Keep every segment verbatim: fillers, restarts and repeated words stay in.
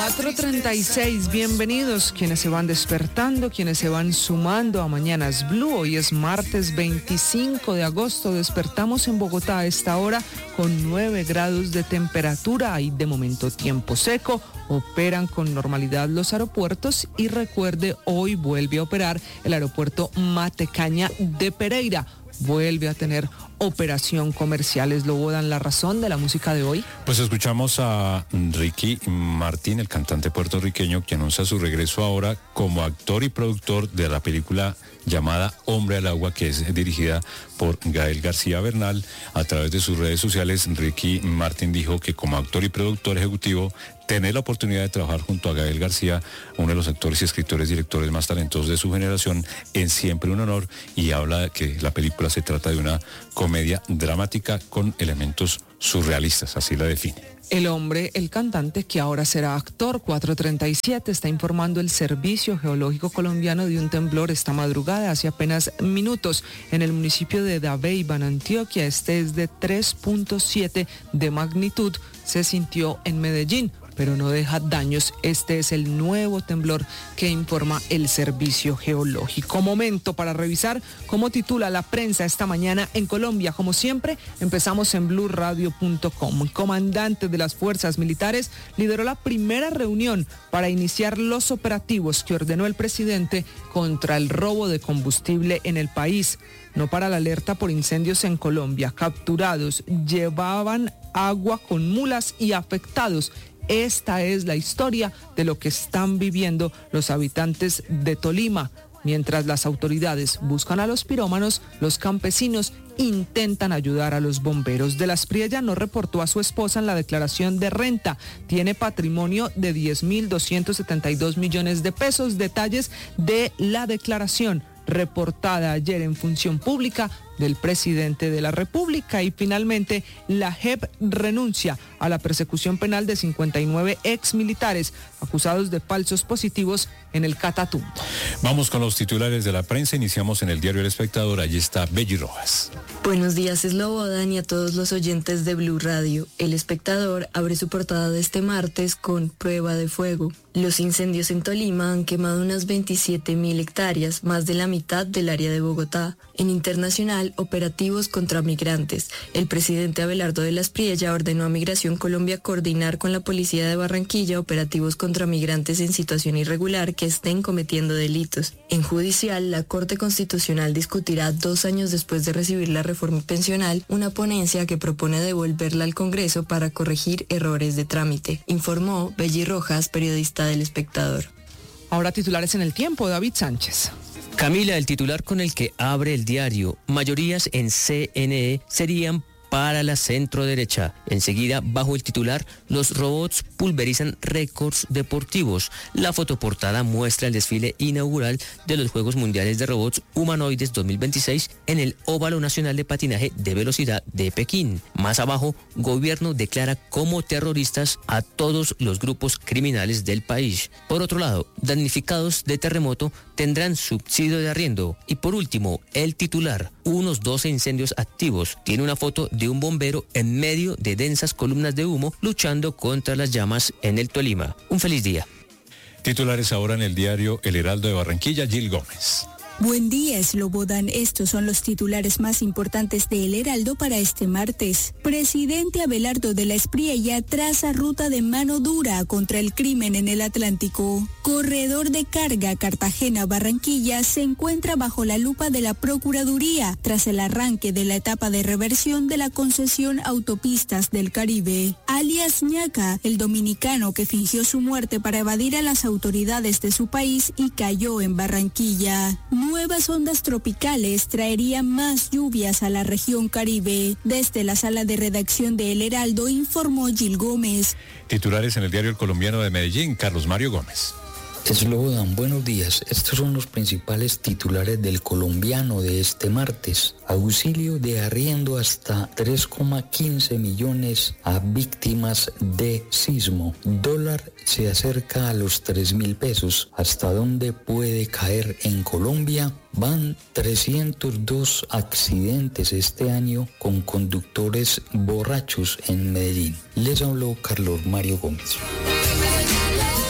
cuatro treinta y seis, bienvenidos quienes se van despertando, quienes se van sumando a Mañanas Blue. Hoy es martes veinticinco de agosto, despertamos en Bogotá a esta hora con nueve grados de temperatura, hay de momento tiempo seco, operan con normalidad los aeropuertos y recuerde, hoy vuelve a operar el aeropuerto Matecaña de Pereira. Vuelve a tener operación comercial. ¿Es Lobo dan la razón de la música de hoy? Pues escuchamos a Ricky Martin, el cantante puertorriqueño, que anuncia su regreso ahora como actor y productor de la película llamada Hombre al Agua, que es dirigida por Gael García Bernal. A través de sus redes sociales, Ricky Martin dijo que como actor y productor ejecutivo, tener la oportunidad de trabajar junto a Gael García, uno de los actores y escritores directores más talentosos de su generación, es siempre un honor, y habla de que la película se trata de una comedia dramática con elementos surrealistas, así la define. El hombre, el cantante, que ahora será actor. Cuatro treinta y siete, está informando el Servicio Geológico Colombiano de un temblor esta madrugada, hace apenas minutos, en el municipio de Dabeiba, en Antioquia. Este es de tres punto siete de magnitud, se sintió en Medellín, pero no deja daños. Este es el nuevo temblor que informa el Servicio Geológico. Momento para revisar cómo titula la prensa esta mañana en Colombia. Como siempre, empezamos en blue radio punto com. El comandante de las fuerzas militares lideró la primera reunión para iniciar los operativos que ordenó el presidente contra el robo de combustible en el país. No para la alerta por incendios en Colombia. Capturados llevaban agua con mulas y afectados. Esta es la historia de lo que están viviendo los habitantes de Tolima. Mientras las autoridades buscan a los pirómanos, los campesinos intentan ayudar a los bomberos. De la Espriella no reportó a su esposa en la declaración de renta. Tiene patrimonio de diez mil doscientos setenta y dos millones de pesos. Detalles de la declaración reportada ayer en Función Pública del presidente de la República. Y finalmente, la J E P renuncia a la persecución penal de cincuenta y nueve exmilitares acusados de falsos positivos en el Catatumbo. Vamos con los titulares de la prensa. Iniciamos en el diario El Espectador. Allí está Belly Rojas. Buenos días, Slobodan, y a todos los oyentes de Blue Radio. El Espectador abre su portada de este martes con prueba de fuego. Los incendios en Tolima han quemado unas veintisiete mil hectáreas, más de la mitad del área de Bogotá. En internacional, operativos contra migrantes. El presidente Abelardo de la Espriella ordenó a Migración Colombia coordinar con la policía de Barranquilla operativos contra migrantes en situación irregular que estén cometiendo delitos. En judicial, la Corte Constitucional discutirá dos años después de recibir la reforma pensional una ponencia que propone devolverla al Congreso para corregir errores de trámite, informó Belly Rojas, periodista del Espectador. Ahora titulares en El Tiempo, David Sánchez. Camila, el titular con el que abre el diario, mayorías en C N E serían para la centroderecha. Enseguida, bajo el titular, los robots pulverizan récords deportivos. La fotoportada muestra el desfile inaugural de los Juegos Mundiales de Robots Humanoides dos mil veintiséis en el Óvalo Nacional de Patinaje de Velocidad de Pekín. Más abajo, gobierno declara como terroristas a todos los grupos criminales del país. Por otro lado, damnificados de terremoto tendrán subsidio de arriendo. Y por último, el titular, unos doce incendios activos. Tiene una foto de un bombero en medio de densas columnas de humo luchando contra las llamas en el Tolima. Un feliz día. Titulares ahora en el diario El Heraldo de Barranquilla, Gil Gómez. Buen día, Slobodan. Estos son los titulares más importantes de El Heraldo para este martes. Presidente Abelardo de la Espriella traza ruta de mano dura contra el crimen en el Atlántico. Corredor de carga Cartagena-Barranquilla se encuentra bajo la lupa de la Procuraduría tras el arranque de la etapa de reversión de la concesión Autopistas del Caribe. Alias Ñaca, el dominicano que fingió su muerte para evadir a las autoridades de su país y cayó en Barranquilla. Nuevas ondas tropicales traerían más lluvias a la región Caribe. Desde la sala de redacción de El Heraldo informó Gil Gómez. Titulares en el diario El Colombiano de Medellín, Carlos Mario Gómez. Slobodan, buenos días. Estos son los principales titulares del Colombiano de este martes. Auxilio de arriendo hasta tres coma quince millones a víctimas de sismo. Dólar se acerca a los tres mil pesos. ¿Hasta dónde puede caer en Colombia? Van trescientos dos accidentes este año con conductores borrachos en Medellín. Les habló Carlos Mario Gómez.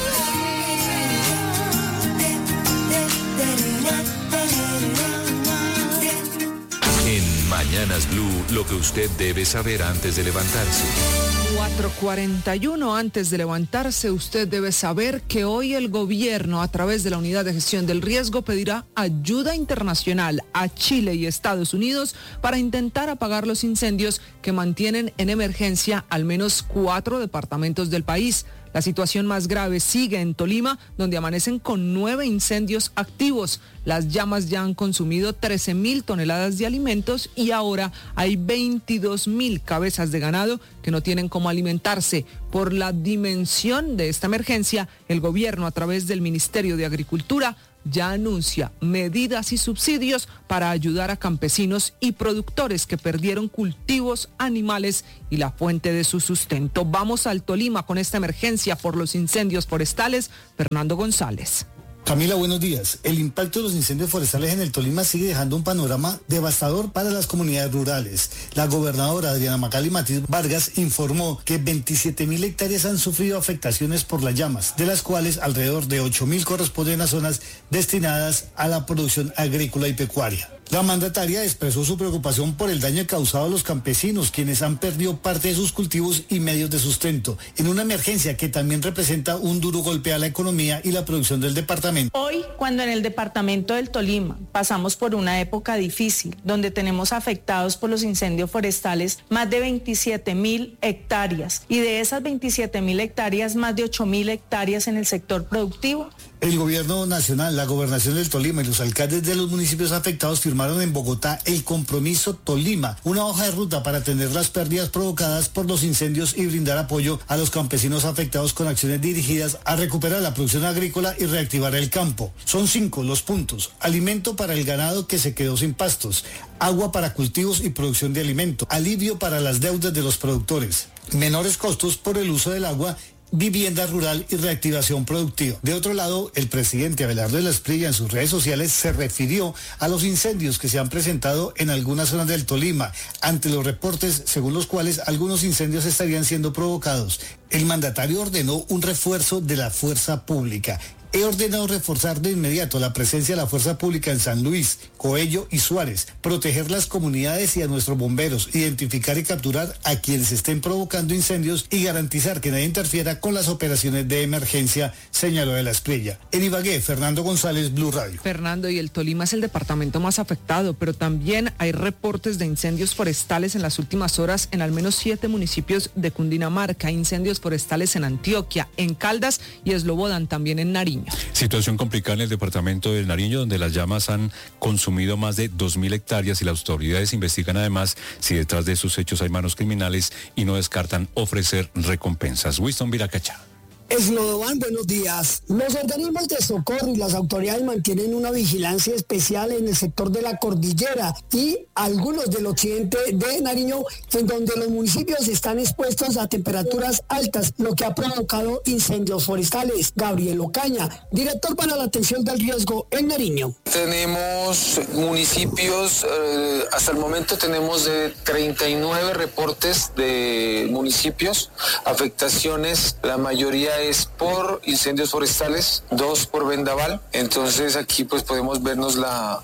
Mañanas Blue, lo que usted debe saber antes de levantarse. cuatro cuarenta y uno, antes de levantarse, usted debe saber que hoy el gobierno, a través de la Unidad de Gestión del Riesgo, pedirá ayuda internacional a Chile y Estados Unidos para intentar apagar los incendios que mantienen en emergencia al menos cuatro departamentos del país. La situación más grave sigue en Tolima, donde amanecen con nueve incendios activos. Las llamas ya han consumido trece mil toneladas de alimentos y ahora hay veintidós mil cabezas de ganado que no tienen cómo alimentarse. Por la dimensión de esta emergencia, el gobierno, a través del Ministerio de Agricultura, ya anuncia medidas y subsidios para ayudar a campesinos y productores que perdieron cultivos, animales y la fuente de su sustento. Vamos al Tolima con esta emergencia por los incendios forestales. Fernando González. Camila, buenos días. El impacto de los incendios forestales en el Tolima sigue dejando un panorama devastador para las comunidades rurales. La gobernadora Adriana Macaly Matiz Vargas informó que veintisiete mil hectáreas han sufrido afectaciones por las llamas, de las cuales alrededor de ocho mil corresponden a zonas destinadas a la producción agrícola y pecuaria. La mandataria expresó su preocupación por el daño causado a los campesinos, quienes han perdido parte de sus cultivos y medios de sustento, en una emergencia que también representa un duro golpe a la economía y la producción del departamento. Hoy, cuando en el departamento del Tolima pasamos por una época difícil, donde tenemos afectados por los incendios forestales más de veintisiete mil hectáreas, y de esas veintisiete mil hectáreas, más de ocho mil hectáreas en el sector productivo. El gobierno nacional, la gobernación del Tolima y los alcaldes de los municipios afectados firmaron en Bogotá el Compromiso Tolima, una hoja de ruta para atender las pérdidas provocadas por los incendios y brindar apoyo a los campesinos afectados con acciones dirigidas a recuperar la producción agrícola y reactivar el campo. Son cinco los puntos: alimento para el ganado que se quedó sin pastos, agua para cultivos y producción de alimento, alivio para las deudas de los productores, menores costos por el uso del agua, vivienda rural y reactivación productiva. De otro lado, el presidente Abelardo de la Espriella en sus redes sociales se refirió a los incendios que se han presentado en algunas zonas del Tolima, ante los reportes según los cuales algunos incendios estarían siendo provocados. El mandatario ordenó un refuerzo de la fuerza pública. He ordenado reforzar de inmediato la presencia de la fuerza pública en San Luis, Coello y Suárez, proteger las comunidades y a nuestros bomberos, identificar y capturar a quienes estén provocando incendios y garantizar que nadie interfiera con las operaciones de emergencia, señaló de la Espriella. En Ibagué, Fernando González, Blue Radio. Fernando, y el Tolima es el departamento más afectado, pero también hay reportes de incendios forestales en las últimas horas en al menos siete municipios de Cundinamarca, incendios forestales en Antioquia, en Caldas y Eslobodan, también en Nariño. Situación complicada en el departamento del Nariño, donde las llamas han consumido más de dos mil hectáreas y las autoridades investigan además si detrás de esos hechos hay manos criminales y no descartan ofrecer recompensas. Winston Viracacha. Eslobodan, buenos días. Los organismos de socorro y las autoridades mantienen una vigilancia especial en el sector de la cordillera y algunos del occidente de Nariño, en donde los municipios están expuestos a temperaturas altas, lo que ha provocado incendios forestales. Gabriel Ocaña, director para la atención del riesgo en Nariño. Tenemos municipios, eh, hasta el momento tenemos de treinta y nueve reportes de municipios, afectaciones, la mayoría es por incendios forestales, dos por vendaval. Entonces aquí pues podemos vernos la,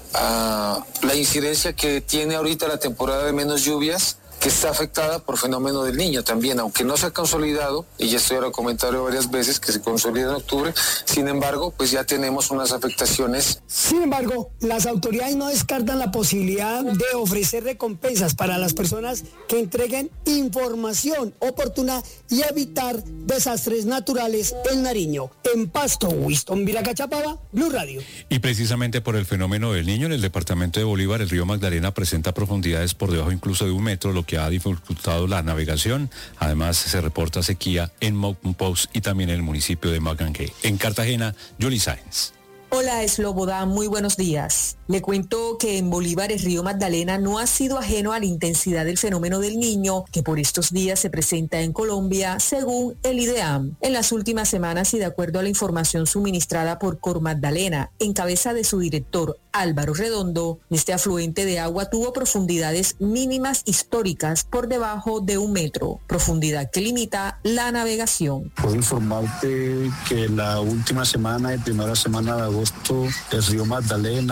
uh, la incidencia que tiene ahorita la temporada de menos lluvias, que está afectada por fenómeno del Niño también, aunque no se ha consolidado, y ya estoy ahora comentando varias veces que se consolida en octubre. Sin embargo, pues ya tenemos unas afectaciones. Sin embargo, las autoridades no descartan la posibilidad de ofrecer recompensas para las personas que entreguen información oportuna y evitar desastres naturales en Nariño. En Pasto, Winston Viracachapaba, Blue Radio. Y precisamente por el fenómeno del Niño, en el departamento de Bolívar, el río Magdalena presenta profundidades por debajo incluso de un metro, lo que ha dificultado la navegación. Además, se reporta sequía en Maupox y también en el municipio de Magangué. En Cartagena, Yoli Sáenz. Hola, Eslobodan, muy buenos días. Le cuento que en Bolívar el río Magdalena no ha sido ajeno a la intensidad del fenómeno del Niño que por estos días se presenta en Colombia, según el IDEAM. En las últimas semanas y de acuerdo a la información suministrada por Cor Magdalena, en cabeza de su director Álvaro Redondo, este afluente de agua tuvo profundidades mínimas históricas por debajo de un metro, profundidad que limita la navegación. Puedo informarte que la última semana y primera semana de agosto el río Magdalena, exactamente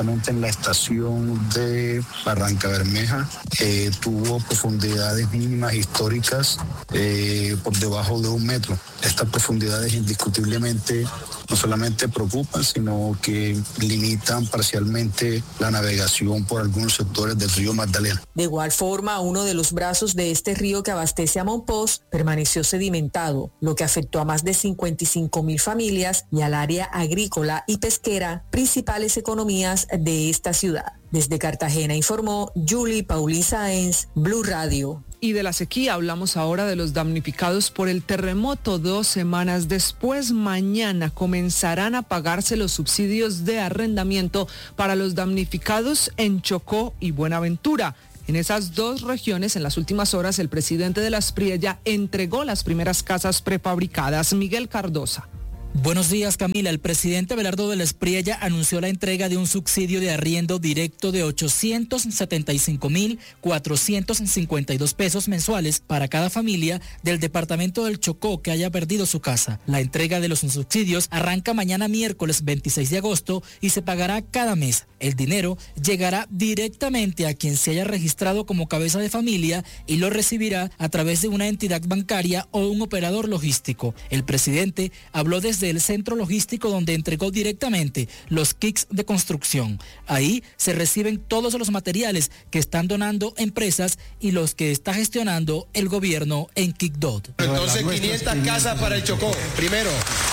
justamente en la estación de Barranca Bermeja. Eh, tuvo profundidades mínimas históricas eh, por debajo de un metro. Estas profundidades indiscutiblemente no solamente preocupan, sino que limitan parcialmente la navegación por algunos sectores del río Magdalena. De igual forma, uno de los brazos de este río que abastece a Monpós permaneció sedimentado, lo que afectó a más de cincuenta y cinco mil familias y al área agrícola y pesquera, principales economías de esta ciudad. Desde Cartagena informó Julie Paulín Sáenz, Blue Radio. Y de la sequía hablamos ahora de los damnificados por el terremoto. Dos semanas después, mañana comenzarán a pagarse los subsidios de arrendamiento para los damnificados en Chocó y Buenaventura. En esas dos regiones, en las últimas horas, el presidente de la Aspriella entregó las primeras casas prefabricadas. Miguel Cardosa. Buenos días, Camila. El presidente Abelardo de la Espriella anunció la entrega de un subsidio de arriendo directo de ochocientos setenta y cinco mil cuatrocientos cincuenta y dos pesos mensuales para cada familia del departamento del Chocó que haya perdido su casa. La entrega de los subsidios arranca mañana miércoles veintiséis de agosto y se pagará cada mes. El dinero llegará directamente a quien se haya registrado como cabeza de familia y lo recibirá a través de una entidad bancaria o un operador logístico. El presidente habló desde el centro logístico donde entregó directamente los kits de construcción. Ahí se reciben todos los materiales que están donando empresas y los que está gestionando el gobierno en KICDOT. Entonces quinientas casas para el Chocó, primero,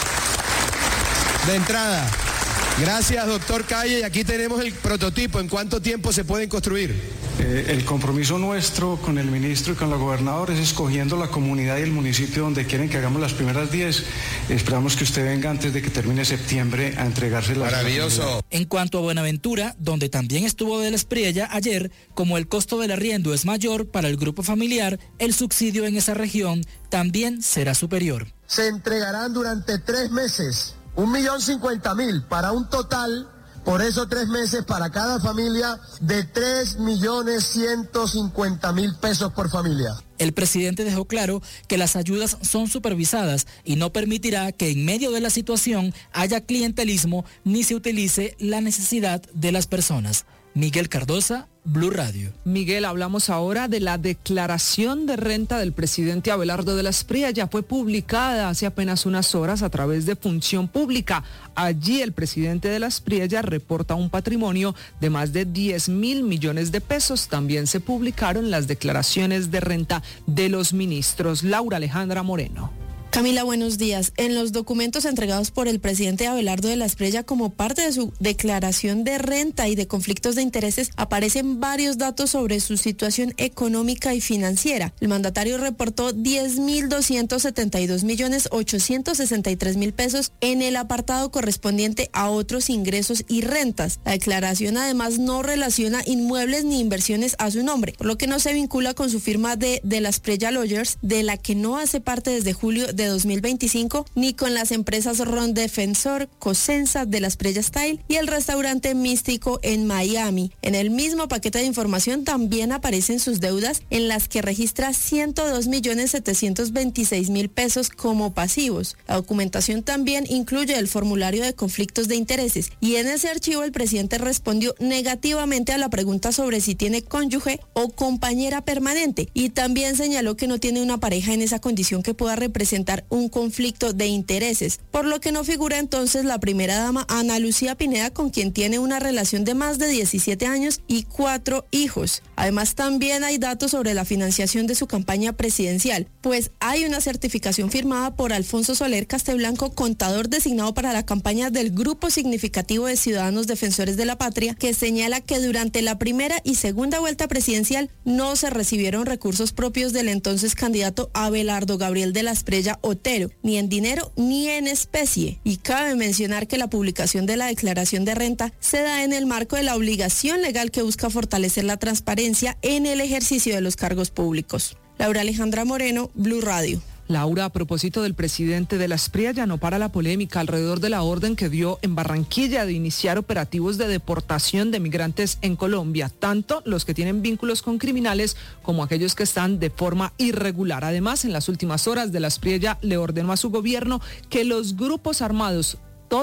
de entrada. Gracias, doctor Calle. Y aquí tenemos el prototipo. ¿En cuánto tiempo se pueden construir? Eh, el compromiso nuestro con el ministro y con la gobernadora es escogiendo la comunidad y el municipio donde quieren que hagamos las primeras diez. Esperamos que usted venga antes de que termine septiembre a entregarse las. Maravilloso. En cuanto a Buenaventura, donde también estuvo de la Espriella ayer, como el costo del arriendo es mayor para el grupo familiar, el subsidio en esa región también será superior. Se entregarán durante tres meses. Un millón cincuenta mil para un total, por esos tres meses, para cada familia, de tres millones ciento cincuenta mil pesos por familia. El presidente dejó claro que las ayudas son supervisadas y no permitirá que en medio de la situación haya clientelismo ni se utilice la necesidad de las personas. Miguel Cardosa, Blue Radio. Miguel, hablamos ahora de la declaración de renta del presidente Abelardo de la Espriella. Ya fue publicada hace apenas unas horas a través de Función Pública. Allí el presidente de la Espriella reporta un patrimonio de más de diez mil millones de pesos. También se publicaron las declaraciones de renta de los ministros. Laura Alejandra Moreno. Camila, buenos días. En los documentos entregados por el presidente Abelardo de la Espriella como parte de su declaración de renta y de conflictos de intereses aparecen varios datos sobre su situación económica y financiera. El mandatario reportó diez mil doscientos setenta y dos millones ochocientos sesenta y tres mil pesos en el apartado correspondiente a otros ingresos y rentas. La declaración además no relaciona inmuebles ni inversiones a su nombre, por lo que no se vincula con su firma de, de la Espriella Lawyers, de la que no hace parte desde julio de de dos mil veinticinco, ni con las empresas Ron Defensor, Cosenza de la Espriella Style y el restaurante Místico en Miami. En el mismo paquete de información también aparecen sus deudas, en las que registra ciento dos millones setecientos veintiséis mil pesos como pasivos. La documentación también incluye el formulario de conflictos de intereses y en ese archivo el presidente respondió negativamente a la pregunta sobre si tiene cónyuge o compañera permanente y también señaló que no tiene una pareja en esa condición que pueda representar un conflicto de intereses, por lo que no figura entonces la primera dama Ana Lucía Pineda, con quien tiene una relación de más de diecisiete años y cuatro hijos. Además, también hay datos sobre la financiación de su campaña presidencial, pues hay una certificación firmada por Alfonso Soler Casteblanco, contador designado para la campaña del Grupo Significativo de Ciudadanos Defensores de la Patria, que señala que durante la primera y segunda vuelta presidencial no se recibieron recursos propios del entonces candidato Abelardo Gabriel de la Espriella Otero, ni en dinero ni en especie. Y cabe mencionar que la publicación de la declaración de renta se da en el marco de la obligación legal que busca fortalecer la transparencia en el ejercicio de los cargos públicos. Laura Alejandra Moreno, Blue Radio. Laura, a propósito del presidente de la Espriella, no para la polémica alrededor de la orden que dio en Barranquilla de iniciar operativos de deportación de migrantes en Colombia, tanto los que tienen vínculos con criminales como aquellos que están de forma irregular. Además, en las últimas horas de la Espriella le ordenó a su gobierno que los grupos armados, todos,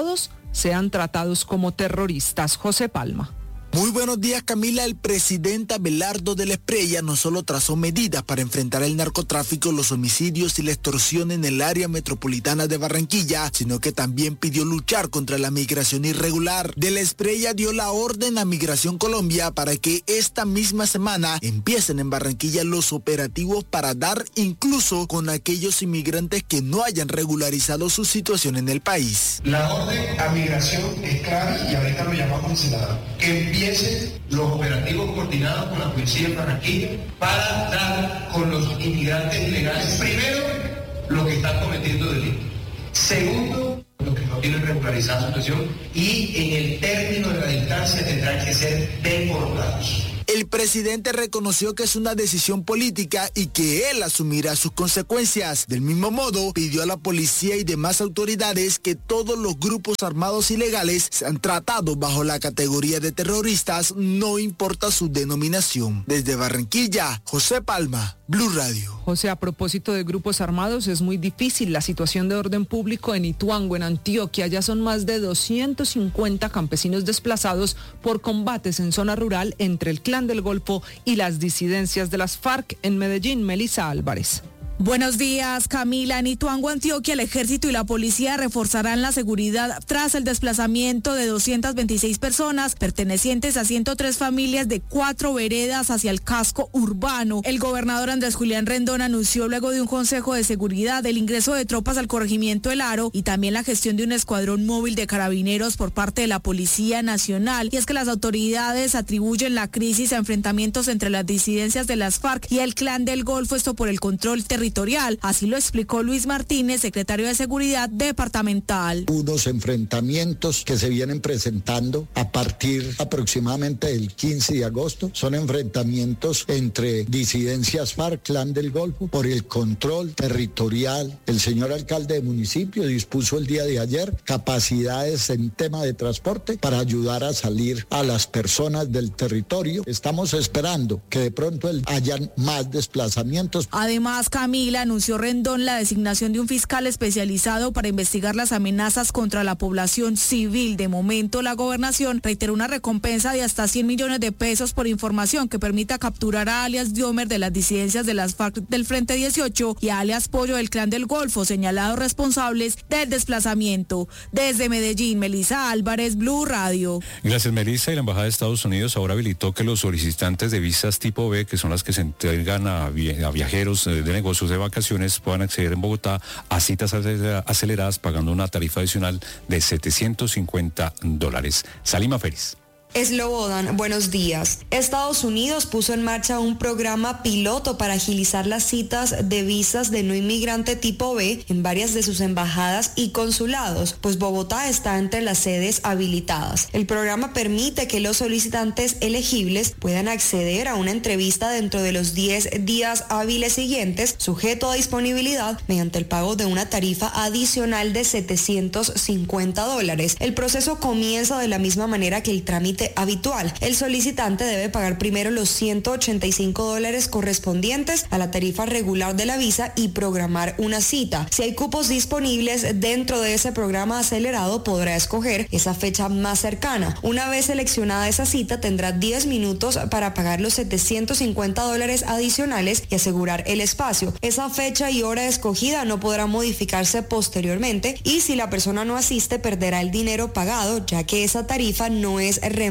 sean tratados como terroristas. José Palma. Muy buenos días, Camila. El presidente Abelardo de la Espriella no solo trazó medidas para enfrentar el narcotráfico, los homicidios y la extorsión en el área metropolitana de Barranquilla, sino que también pidió luchar contra la migración irregular. De la Espriella dio la orden a Migración Colombia para que esta misma semana empiecen en Barranquilla los operativos para dar incluso con aquellos inmigrantes que no hayan regularizado su situación en el país. La orden a Migración es clara y ahorita lo llamamos el Senado. Que empiecen los operativos coordinados con la policía de Barranquilla para dar con los inmigrantes ilegales, primero, los que están cometiendo delitos, segundo, los que no tienen regularizada su situación, y en el término de la distancia tendrán que ser deportados. El presidente reconoció que es una decisión política y que él asumirá sus consecuencias. Del mismo modo, pidió a la policía y demás autoridades que todos los grupos armados ilegales sean tratados bajo la categoría de terroristas, no importa su denominación. Desde Barranquilla, José Palma, Blue Radio. José, a propósito de grupos armados, es muy difícil la situación de orden público en Ituango, en Antioquia. Ya son más de doscientos cincuenta campesinos desplazados por combates en zona rural entre el Clan del Golfo y las disidencias de las FARC. En Medellín, Melissa Álvarez. Buenos días, Camila. En Ituango, Antioquia, el ejército y la policía reforzarán la seguridad tras el desplazamiento de doscientas veintiséis personas pertenecientes a ciento tres familias de cuatro veredas hacia el casco urbano. El gobernador Andrés Julián Rendón anunció luego de un consejo de seguridad el ingreso de tropas al corregimiento El Aro y también la gestión de un escuadrón móvil de carabineros por parte de la Policía Nacional. Y es que las autoridades atribuyen la crisis a enfrentamientos entre las disidencias de las FARC y el Clan del Golfo, esto por el control territorial. Así lo explicó Luis Martínez, secretario de Seguridad Departamental. Unos enfrentamientos que se vienen presentando a partir aproximadamente del quince de agosto. Son enfrentamientos entre disidencias FARC, Clan del Golfo, por el control territorial. El señor alcalde de municipio dispuso el día de ayer capacidades en tema de transporte para ayudar a salir a las personas del territorio. Estamos esperando que de pronto hayan más desplazamientos. Además, Camila, anunció Rendón la designación de un fiscal especializado para investigar las amenazas contra la población civil. De momento, la gobernación reiteró una recompensa de hasta cien millones de pesos por información que permita capturar a alias Diomer de las disidencias de las FARC del Frente dieciocho y a alias Pollo del Clan del Golfo, señalados responsables del desplazamiento. Desde Medellín, Melissa Álvarez, Blue Radio. Gracias, Melissa. Y la Embajada de Estados Unidos ahora habilitó que los solicitantes de visas tipo B, que son las que se entregan a, vi- a viajeros de negocios de vacaciones, puedan acceder en Bogotá a citas aceleradas pagando una tarifa adicional de setecientos cincuenta dólares. Salima Félix. Slobodan, buenos días. Estados Unidos puso en marcha un programa piloto para agilizar las citas de visas de no inmigrante tipo B en varias de sus embajadas y consulados, pues Bogotá está entre las sedes habilitadas. El programa permite que los solicitantes elegibles puedan acceder a una entrevista dentro de los diez días hábiles siguientes, sujeto a disponibilidad mediante el pago de una tarifa adicional de setecientos cincuenta dólares. El proceso comienza de la misma manera que el trámite habitual. El solicitante debe pagar primero los ciento ochenta y cinco dólares correspondientes a la tarifa regular de la visa y programar una cita. Si hay cupos disponibles dentro de ese programa acelerado, podrá escoger esa fecha más cercana. Una vez seleccionada esa cita, tendrá diez minutos para pagar los setecientos cincuenta dólares adicionales y asegurar el espacio. Esa fecha y hora escogida no podrá modificarse posteriormente y si la persona no asiste, perderá el dinero pagado, ya que esa tarifa no es reembolsable.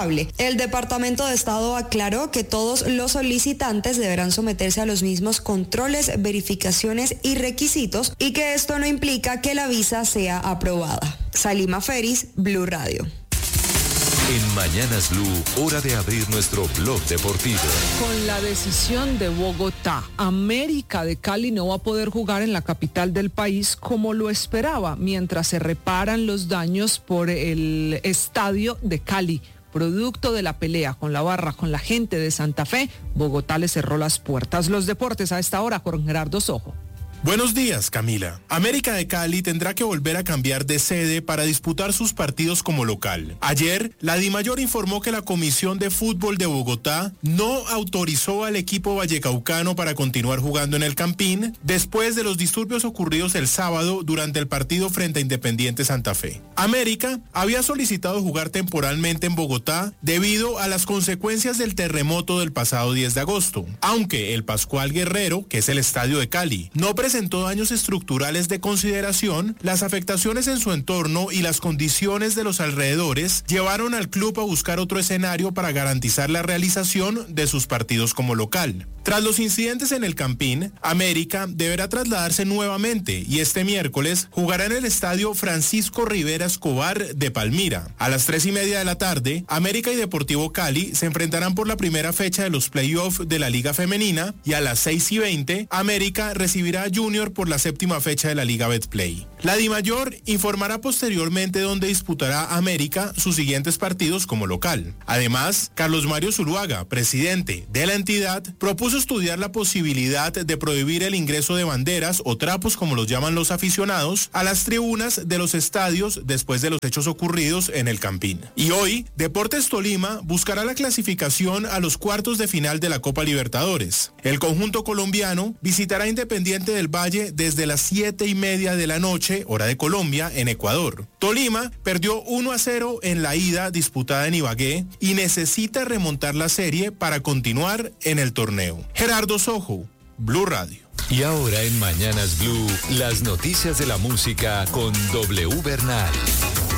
El Departamento de Estado aclaró que todos los solicitantes deberán someterse a los mismos controles, verificaciones y requisitos y que esto no implica que la visa sea aprobada. Salima Félix, Blue Radio. En Mañanas Blue, hora de abrir nuestro blog deportivo. Con la decisión de Bogotá, América de Cali no va a poder jugar en la capital del país como lo esperaba, mientras se reparan los daños por el estadio de Cali. Producto de la pelea con la barra, con la gente de Santa Fe, Bogotá le cerró las puertas. Los deportes a esta hora con Gerardo Sojo. Buenos días, Camila. América de Cali tendrá que volver a cambiar de sede para disputar sus partidos como local. Ayer, la Dimayor informó que la Comisión de Fútbol de Bogotá no autorizó al equipo vallecaucano para continuar jugando en el Campín después de los disturbios ocurridos el sábado durante el partido frente a Independiente Santa Fe. América había solicitado jugar temporalmente en Bogotá debido a las consecuencias del terremoto del pasado diez de agosto, aunque el Pascual Guerrero, que es el estadio de Cali, no presentó presentó daños estructurales de consideración, las afectaciones en su entorno y las condiciones de los alrededores llevaron al club a buscar otro escenario para garantizar la realización de sus partidos como local. Tras los incidentes en el Campín, América deberá trasladarse nuevamente y este miércoles jugará en el estadio Francisco Rivera Escobar de Palmira. A las tres y media de la tarde, América y Deportivo Cali se enfrentarán por la primera fecha de los playoffs de la Liga Femenina y a las seis y veinte, América recibirá a Junior por la séptima fecha de la Liga Betplay. La Dimayor informará posteriormente dónde disputará América sus siguientes partidos como local. Además, Carlos Mario Zuluaga, presidente de la entidad, propuso estudiar la posibilidad de prohibir el ingreso de banderas o trapos, como los llaman los aficionados, a las tribunas de los estadios después de los hechos ocurridos en el Campín. Y hoy, Deportes Tolima buscará la clasificación a los cuartos de final de la Copa Libertadores. El conjunto colombiano visitará Independiente del Valle desde las siete y media de la noche, hora de Colombia, en Ecuador. Tolima perdió uno a cero en la ida disputada en Ibagué y necesita remontar la serie para continuar en el torneo. Gerardo Sojo, Blue Radio. Y ahora en Mañanas Blue, las noticias de la música con W Bernal.